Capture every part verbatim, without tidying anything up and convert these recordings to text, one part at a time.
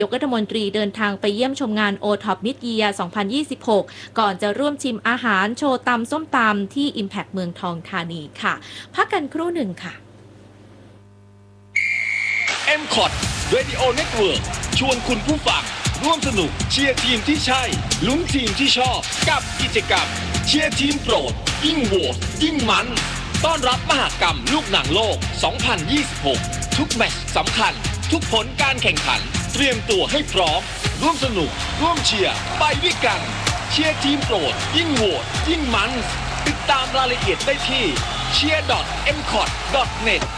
ยกรัฐมนตรีเดินทางไปเยี่ยมชมงาน โอ ท็อป Mid-Year สองพันยี่สิบหก ก่อนจะร่วมชิมอาหารโชว์ตำส้มตำที่ Impact เมืองทองธานีค่ะพักกันครู่หนึ่งค่ะเอ็ม คอท Radio Network ชวนคุณผู้ฟังร่วมสนุกเชียร์ทีมที่ใช่ลุ้นทีมที่ชอบกับกิจกรรมเชียร์ทีมโปรดยิ่งโหวตยิ่งมันต้อนรับมหกรรมลูกหนังโลก สองพันยี่สิบหก ทุกแมตช์สำคัญทุกผลการแข่งขันเตรียมตัวให้พร้อมร่วมสนุกร่วมเชียร์ไปด้วยกันเชียร์ทีมโปรดยิ่งโหวตยิ่งมันติดตามรายละเอียดได้ที่ เชียร์ ดอท เอ็ม คอท ดอท เน็ต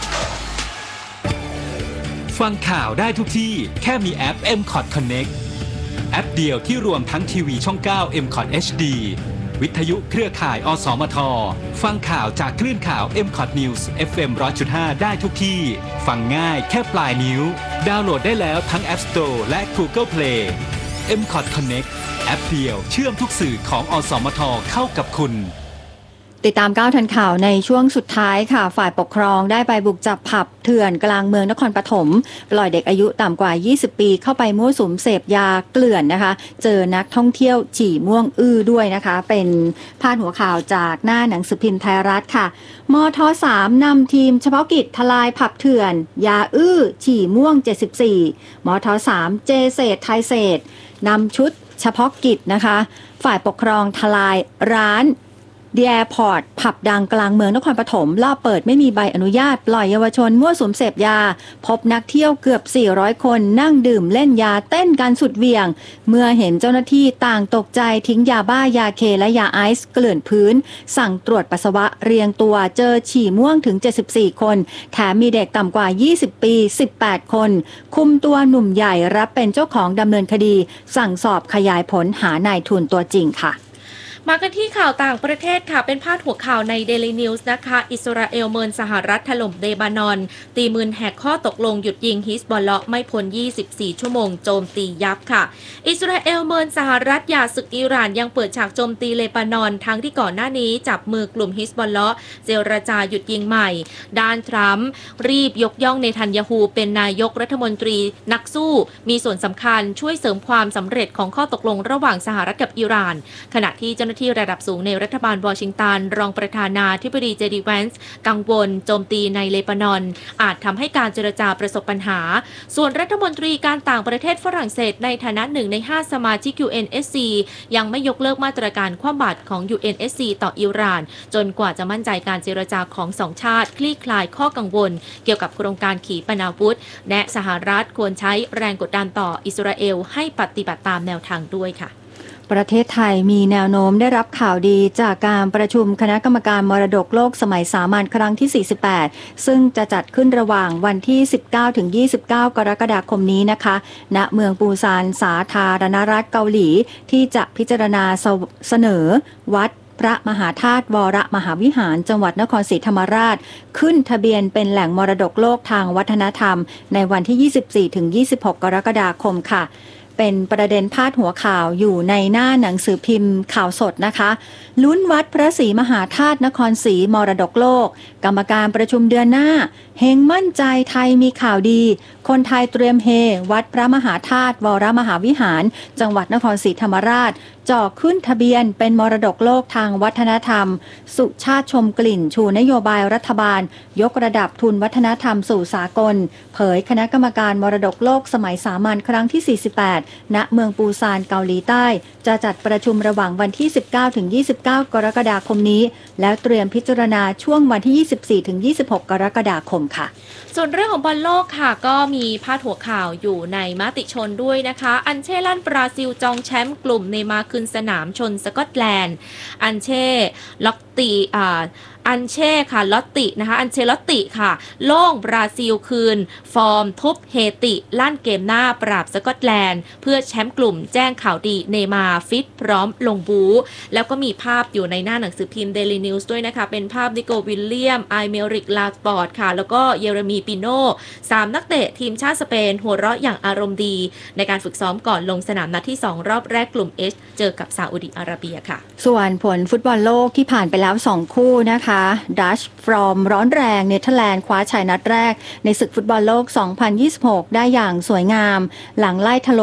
ฟังข่าวได้ทุกที่แค่มีแอป เอ็ม คอท Connect แอปเดียวที่รวมทั้งทีวีช่อง เก้า เอ็ม คอท เอช ดี วิทยุเครือข่าย อสมท ฟังข่าวจากคลื่นข่าว เอ็ม คอท News เอฟ เอ็ม หนึ่งร้อยจุดห้า ได้ทุกที่ฟังง่ายแค่ปลายนิ้วดาวน์โหลดได้แล้วทั้ง App Store และ Google Play เอ็ม คอท Connect แอปเดียวเชื่อมทุกสื่อของ อสมท เข้ากับคุณติดตามก้าวทันข่าวในช่วงสุดท้ายค่ะฝ่ายปกครองได้ไปบุกจับผับเถื่อนกลางเมืองนครปฐมปล่อยเด็กอายุต่ำกว่ายี่สิบปีเข้าไปมั่วสุมเสพยาเกลื่อนนะคะเจอนักท่องเที่ยวฉี่ม่วงอื้อด้วยนะคะเป็นพาดหัวข่าวจากหน้าหนังสือพิมพ์ไทยรัฐค่ะมท สาม นำทีมเฉพาะกิจทลายผับเถื่อนยาอื้อฉี่ม่วงเจ็ดสิบสี่มท สาม เจเศษไทยเศษนำชุดเฉพาะกิจนะคะฝ่ายปกครองทลายร้านเดียร์พอร์ตผับดังกลางเมืองนครปฐมล่าเปิดไม่มีใบอนุญาตปล่อยเยาวชนมั่วสุมเสพยาพบนักเที่ยวเกือบสี่ร้อยคนนั่งดื่มเล่นยาเต้นกันสุดเหวี่ยงเมื่อเห็นเจ้าหน้าที่ต่างตกใจทิ้งยาบ้ายาเคและยาไอซ์เกลื่อนพื้นสั่งตรวจปัสสาวะเรียงตัวเจอฉี่ม่วงถึงเจ็ดสิบสี่คนแถมมีเด็กต่ำกว่ายี่สิบปีสิบแปดคนคุมตัวหนุ่มใหญ่รับเป็นเจ้าของดำเนินคดีสั่งสอบขยายผลหานายทุนตัวจริงค่ะมากันที่ข่าวต่างประเทศค่ะเป็นพาดหัวข่าวใน Daily News นะคะอิสราเอลเมินสหรัฐถล่มเลบานอนตีมืนแหกข้อตกลงหยุดยิงฮิซบอลเลาะห์ไม่พ้นยี่สิบสี่ชั่วโมงโจมตียับค่ะอิสราเอลเมินสหรัฐหย่าศึกอิหร่านยังเปิดฉากโจมตีเลบานอนทั้งที่ก่อนหน้านี้จับมือกลุ่มฮิซบอลเลาะห์เจรจาหยุดยิงใหม่ด้านทรัมป์รีบยกย่องเนทันยาฮูเป็นนายกรัฐมนตรีนักสู้มีส่วนสำคัญช่วยเสริมความสำเร็จของข้อตกลงระหว่างสหรัฐกับอิหร่านขณะที่เจ้าหน้าที่ระดับสูงในรัฐบาลวอชิงตันรองประธานาธิบดีเจดีแวนซ์กังวลโจมตีในเลบานอนอาจทำให้การเจรจาประสบปัญหาส่วนรัฐมนตรีการต่างประเทศฝรั่งเศสในฐานะหนึ่งในห้าสมาชิก ยู เอ็น เอส ซี ยังไม่ยกเลิกมาตรการคว่ำบาตรของ ยู เอ็น เอส ซี ต่ออิหร่านจนกว่าจะมั่นใจการเจรจาของสองชาติคลี่คลายข้อกังวลเกี่ยวกับโครงการขีปนาวุธและสหรัฐควรใช้แรงกดดันต่ออิสราเอลให้ปฏิบัติตามแนวทางด้วยค่ะประเทศไทยมีแนวโน้มได้รับข่าวดีจากการประชุมคณะกรรมการมรดกโลกสมัยสามัญครั้งที่สี่สิบแปดซึ่งจะจัดขึ้นระหว่างวันที่สิบเก้าถึงยี่สิบเก้ากรกฎาคมนี้นะคะณเมืองปูซานสาธารณรัฐเกาหลีที่จะพิจารณาเสนอวัดพระมหาธาตุวรมหาวิหารจังหวัดนครศรีธรรมราชขึ้นทะเบียนเป็นแหล่งมรดกโลกทางวัฒนธรรมในวันที่ยี่สิบสี่ถึงยี่สิบหกกรกฎาคมค่ะเป็นประเด็นพาดหัวข่าวอยู่ในหน้าหนังสือพิมพ์ข่าวสดนะคะลุ้นวัดพระศรีมหาธาตุนครศรีมรดกโลกกรรมการประชุมเดือนหน้าเฮงมั่นใจไทยมีข่าวดีคนไทยเตรียมเฮวัดพระมหาธาตุวรมหาวิหารจังหวัดนครศรีธรรมราชจ่อขึ้นทะเบียนเป็นมรดกโลกทางวัฒนธรรมสุชาติชมกลิ่นชูนโยบายรัฐบาลยกระดับทุนวัฒนธรรมสู่สากลเผยคณะกรรมการมรดกโลกสมัยสามัญครั้งที่สี่สิบแปดณเมืองปูซานเกาหลีใต้จะจัดประชุมระหว่างวันที่สิบเก้าถึงยี่สิบเก้ากรกฎาคมนี้แล้วเตรียมพิจารณาช่วงวันที่ยี่สิบสี่ถึงยี่สิบหกกรกฎาคมค่ะส่วนเรื่องของบอลโลกค่ะก็มีพาดหัวข่าวอยู่ในมติชนด้วยนะคะอันเช่ลั่นบราซิลจองแชมป์กลุ่มเนย์มาร์ขึ้นสนามชนสกอตแลนด์อันเช่ล็อกตีอ่าอันเช่ค่ะลอตตินะคะอันเชลอตติค่ะโล่งบราซิลคืนฟอร์มทุบเฮติลั่นเกมหน้าปราบสกอตแลนด์เพื่อแชมป์กลุ่มแจ้งข่าวดีเนมาร์ฟิตพร้อมลงบูแล้วก็มีภาพอยู่ในหน้าหนังสือพิมพ์ Daily News ด้วยนะคะเป็นภาพนิโกวิลเลียมไอเมริกลาสปอร์ตค่ะแล้วก็เยเรมีปิโน่สามนักเตะทีมชาติสเปนหัวเราะอย่างอารมณ์ดีในการฝึกซ้อมก่อนลงสนามนัดที่สองรอบแรกกลุ่ม H เจอกับซาอุดิอาระเบียค่ะส่วนผลฟุตบอลโลกที่ผ่านไปแล้วสองคู่นะคะนะคะดัชฟรอมร้อนแรงเนเธอร์แลนด์คว้าชัยนัดแรกในศึกฟุตบอลโลก สองพันยี่สิบหก ได้อย่างสวยงามหลังไล่ถล่ม